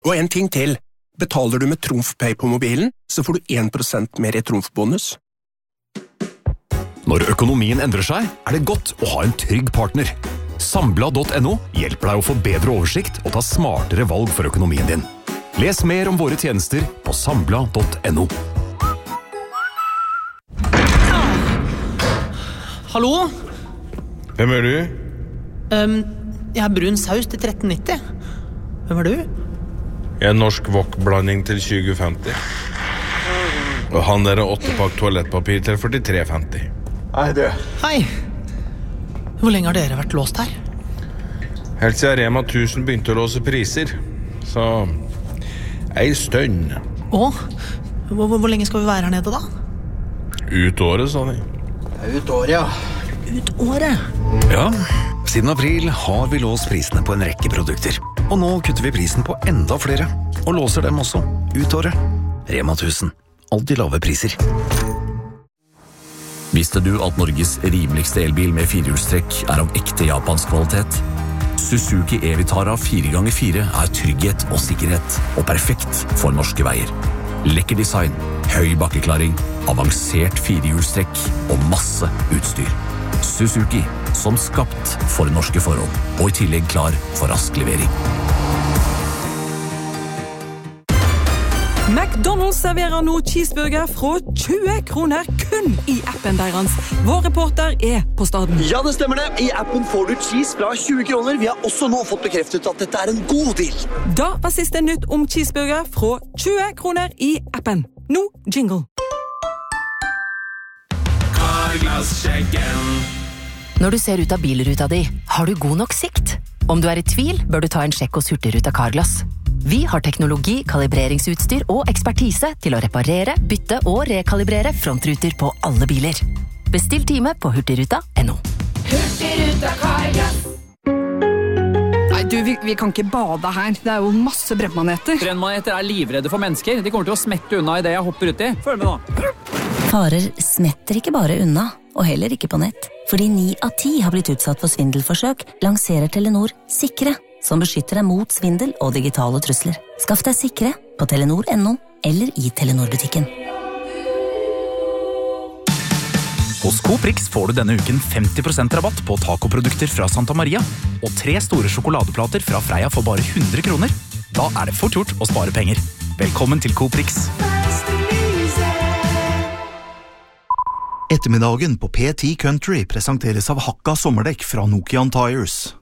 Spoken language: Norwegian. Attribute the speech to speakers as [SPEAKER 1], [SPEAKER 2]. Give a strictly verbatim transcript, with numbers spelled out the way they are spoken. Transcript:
[SPEAKER 1] Og en ting til. Betaler du med TrumfPay på mobilen, så får du en prosent mer i trumfbonus.
[SPEAKER 2] Når økonomien endrer seg, er det godt å ha en trygg partner. Sambla punktum no hjelper deg å få bedre oversikt og ta smartere valg for økonomien din. Les mer om våre tjenester på Sambla punktum no.
[SPEAKER 3] Hallo?
[SPEAKER 4] Hvem er du?
[SPEAKER 3] Um, jeg har brun saus til tretten nitti. Hvem er du?
[SPEAKER 4] Jeg er norsk wok-blanding til tjue femti. Og han der er åttepakk toalettpapir til førtitre femti.
[SPEAKER 5] Hei, du.
[SPEAKER 3] Hei. Hvor lenge har dere vært låst her?
[SPEAKER 4] Helt siden Rema tusen begynte å låse priser. Så ei stønn.
[SPEAKER 3] Å? Hvor, hvor, hvor lenge skal vi være her nede da?
[SPEAKER 4] Ut året, sa de.
[SPEAKER 5] Ut året, ja.
[SPEAKER 3] Ut året?
[SPEAKER 6] Ja, siden april har vi låst prisene på en rekke produkter. Og nå kutter vi prisen på enda flere, og låser dem også ut året. Rema tusen. Alltid lave priser.
[SPEAKER 2] Visste du at Norges rimeligste elbil med firehjulstrekk er av ekte japansk kvalitet? Suzuki E-Vitara fire ganger fire er trygghet og sikkerhet, og perfekt for norske veier. Lekker design, høy bakkeklaring, avansert firehjulstrekk og masse utstyr. Suzuki, som skapt for norske forhold, og i tillegg klar for rask levering.
[SPEAKER 7] McDonald's serverer nå cheeseburger fra tjue kroner kun i appen deres. Vår reporter er på staden.
[SPEAKER 8] Ja, det stemmer det. I appen får du cheese fra tjue kroner. Vi har også nå fått bekreftet at dette er en god deal.
[SPEAKER 7] Da var siste nytt om cheeseburger fra tjue kroner i appen. Nå jingle.
[SPEAKER 9] Carglass-sjekken. Når du ser ut av bilruta di, har du god nok sikt? Om du er i tvil, bør du ta en sjekk hos Hurtigruta Carglass. Vi har teknologi, kalibreringsutstyr og ekspertise til å reparere, bytte og rekalibrere frontruter på alle biler. Bestill time på hurtigruta punktum no.
[SPEAKER 10] Hurtigruta Carglass.
[SPEAKER 11] Nei, du, vi, vi kan ikke bade her. Det er jo masse brennmaneter.
[SPEAKER 12] Brennmaneter er livredde for mennesker. De kommer til å smette unna i det jeg hopper ut i. Følg med nå.
[SPEAKER 13] Farer smetter ikke bare unna, og heller ikke på nett. Fordi ni av ti har blitt utsatt for svindelforsøk, lanserer Telenor Sikre, som beskytter deg mot svindel og digitale trusler. Skaff deg Sikre på telenor punktum no eller i Telenor-butikken.
[SPEAKER 14] Hos Coprix får du denne uken femti prosent rabatt på tacoprodukter fra Santa Maria og tre store sjokoladeplater fra Freia for bare hundre kroner. Da er det fort gjort å spare penger. Velkommen til Coprix.
[SPEAKER 15] Ettermiddagen på P ti Country presenteres av Hakka sommerdekk fra Nokian Tires.